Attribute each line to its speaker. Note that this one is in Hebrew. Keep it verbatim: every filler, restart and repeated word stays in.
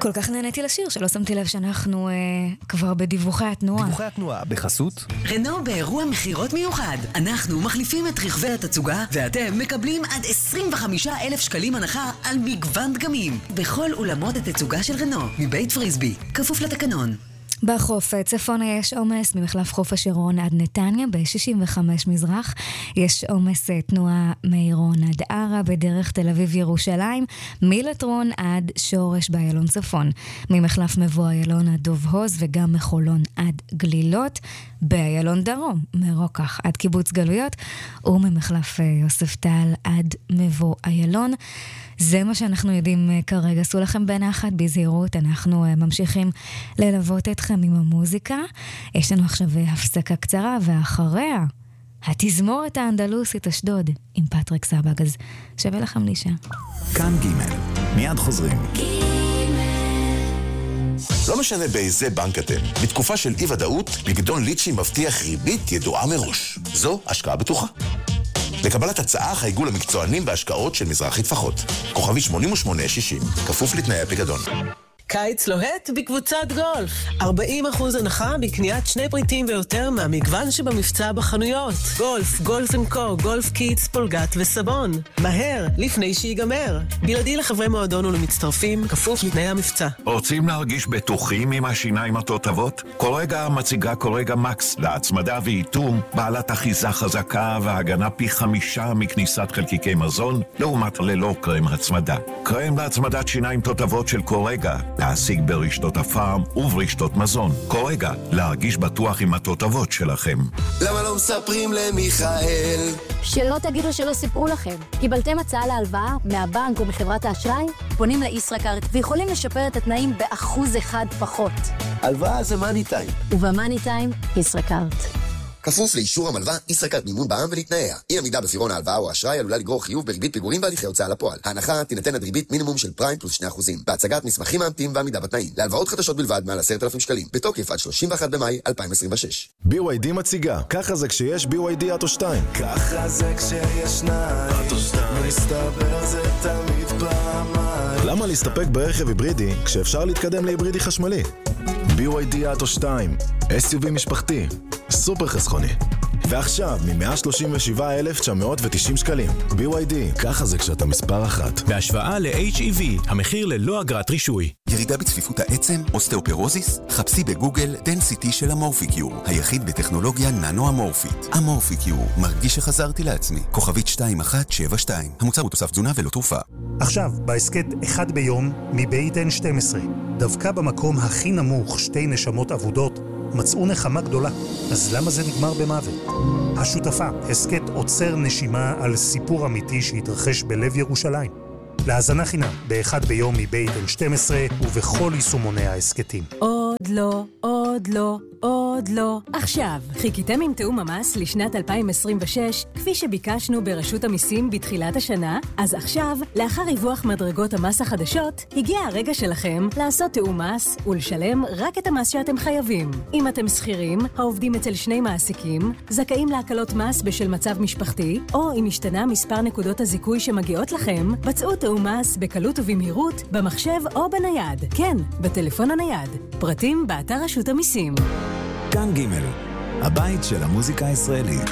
Speaker 1: כל כך נהניתי לשיר שלא שמתי לב שאנחנו אה, כבר בדיווחי התנועה.
Speaker 2: דיווחי התנועה בחסות
Speaker 3: רנו באירוע מחירות מיוחד. אנחנו מחליפים את רכבי התצוגה ואתם מקבלים עד עשרים וחמישה אלף שקלים הנחה על מגוון דגמים בכל אולמות התצוגה של רנו מבית פריסבי, כפוף לתקנון.
Speaker 1: בחוף צפונה יש עומס ממחלף חוף השרון עד נתניה ב-שישים וחמש מזרח. יש עומס תנועה מעירון עד ערה בדרך תל אביב ירושלים, מלטרון עד שורש באיילון צפון, ממחלף מבוא איילון עד דוב הוז וגם מחולון עד גלילות, באיילון דרום מרוקח עד קיבוץ גלויות וממחלף יוסף טל עד מבוא איילון. זה מה שאנחנו יודעים כרגע. עשו לכם בנחת, בזהירות. אנחנו ממשיכים ללוות אתכם עם המוזיקה. יש לנו עכשיו הפסקה קצרה, ואחריה התזמורת האנדלוסית אשדוד עם פטריק סבג. אז שווה לכם לישה.
Speaker 4: כאן ג' מיד חוזרים.
Speaker 5: לא משנה באיזה בנק אתם, בתקופה של אי ודאות, פיקדון ליצ'י מבטיח ריבית ידועה מראש. זו השקעה בטוחה. לקבלת הצעה חייגו למקצוענים בהשקעות של מזרחי טפחות. כוכבי שמונים ושמונה שישים, כפוף לתנאי הפיקדון.
Speaker 6: קיץ לוהט בקבוצת גולף. ארבעים אחוז הנחה בקניית שני פריטים ויותר מהמגוון שבמבצע בחנויות. גולף, גולף אנד קו, גולף קיטס, פולגת וסבון. מהר, לפני שיגמר. בלעדי לחברי מועדון ולמצטרפים, כפוף לתנאי המבצע.
Speaker 4: רוצים להרגיש בטוחים עם השיניים התותבות? קורגה מציגה קורגה מקס להצמדה ואיתום, בעלת אחיזה חזקה והגנה פי חמישה מכניסת חלקיקי מזון, לעומת ללא קרם הצמדה. קרם להצמדת שיניים תותבות של קורגה, להשיג ברשתות הפארם וברשתות מזון. קורגה, להרגיש בטוח עם התותבות שלכם.
Speaker 7: למה לא מספרים למיכאל?
Speaker 8: שלא תגידו שלא סיפרו לכם. קיבלתם הצעה להלוואה מהבנק או מחברת האשראי? פונים לישראכרט ויכולים לשפר את התנאים באחוז אחד פחות.
Speaker 7: הלוואה זה מאני טיים.
Speaker 8: ובמאני טיים, ישראכרט.
Speaker 7: כפוף לאישור המלווה, ישראכרט מימון בע"מ ולתנאיה. אי עמידה בפירעון ההלוואה או האשראי עלולה לגרור חיוב בריבית פיגורים בהליכי הוצאה לפועל. ההנחה תינתן עד ריבית מינימום של פריים פלוס שני אחוזים. בהצגת מסמכים מאמתים ועמידה בתנאים. להלוואות חדשות בלבד מעל עשרת אלפים שקלים. בתוקף עד שלושים ואחד במאי אלפיים עשרים ושש.
Speaker 9: בי וואי די מציגה. ככה זה כשיש בי וואי די אוטו שתיים.
Speaker 10: ככה זה כשיש שניים. אוטו שתיים. מסתבר זה תמיד פעמיים.
Speaker 9: למה להסתפק ברכב היברידי כשאפשר להתקדם להיברידי חשמלי? בי וואי די אוטו שתיים. אס יו וי משפחתי. סופר חסכוני. ועכשיו, מ-מאה שלושים ושבעה אלף תשע מאות ותשעים שקלים. בי וואי די, ככה זה כשאתה מספר אחת.
Speaker 11: בהשוואה ל-אייץ' אי וי, המחיר ללא אגרת רישוי.
Speaker 12: ירידה בצפיפות העצם, אוסטאופרוזיס? חפשי בגוגל דנסיטי של אמורפיקיור, היחיד בטכנולוגיה ננו-אמורפית. אמורפיקיור, מרגיש שחזרתי לעצמי. כוכבית שתיים אחת שבע שתיים. המוצר הוא תוסף תזונה ולא תרופה.
Speaker 13: עכשיו, בעסקת אחד ביום, מבית אן שתים עשרה. דווקא במקום הכי נמוך, שתי נשמות עבודות, מצאו נחמה גדולה. אז למה זה נגמר במוות? השותפה, הסקט עוצר נשימה על סיפור אמיתי שהתרחש בלב ירושלים. להאזנה חינם, באחד ביום מבית אן שתים עשרה ובכל יישומוני העסקטים.
Speaker 14: עוד לא, עוד לא, עוד לא. עכשיו, חיכיתם עם תאום המס לשנת אלפיים עשרים ושש, כפי שביקשנו ברשות המיסים בתחילת השנה? אז עכשיו, לאחר ריווח מדרגות המס החדשות, הגיע הרגע שלכם לעשות תאום מס ולשלם רק את המס שאתם חייבים. אם אתם שכירים, העובדים אצל שני מעסיקים, זכאים להקלות מס בשל מצב משפחתי, או אם השתנה מספר נקודות הזיכוי שמגיעות לכם, בצעו תאום מס בקלות ובמהירות, במחשב או בנייד. כן, בטלפון הנייד. פרטים באתר רשות המיסים.
Speaker 4: כאן ג' הבית של המוזיקה הישראלית.